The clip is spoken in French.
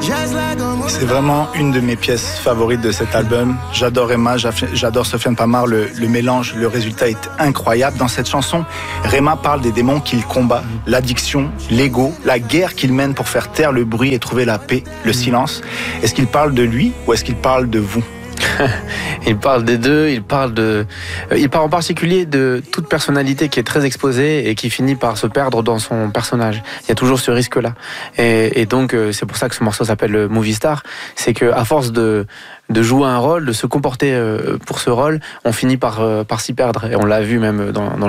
C'est vraiment une de mes pièces favorites de cet album. J'adore Rema, j'adore Sofiane Pamart, le mélange, le résultat est incroyable. Dans cette chanson, Rema parle des démons qu'il combat, l'addiction, l'ego, la guerre qu'il mène pour faire taire le bruit et trouver la paix, le silence. Est-ce qu'il parle de lui ou est-ce qu'il parle de vous ? Il parle des deux, il parle en particulier de toute personnalité qui est très exposée et qui finit par se perdre dans son personnage. Il y a toujours ce risque-là. Et donc, c'est pour ça que ce morceau s'appelle Movie Star. C'est qu'à force de jouer un rôle, de se comporter pour ce rôle, on finit par s'y perdre. Et on l'a vu même dans